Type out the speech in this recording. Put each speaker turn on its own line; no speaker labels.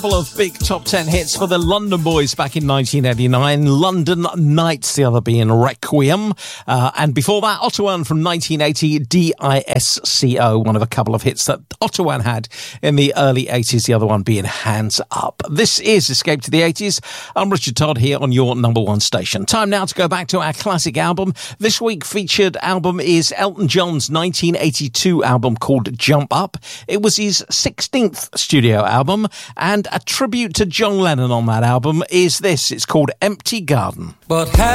Couple of big top 10 hits for the London Boys back in 1989. London Nights, the other being Requiem. And before that, Ottawan from 1980, DISCO, one of a couple of hits that Ottawan had in the early 80s, the other one being Hands Up. This is Escape to the 80s. I'm Richard Todd here on your number one station. Time now to go back to our classic album. This week featured album is Elton John's 1982 album called Jump Up. It was his 16th studio album, and a tribute to John Lennon on that album is this. It's called Empty Garden.
But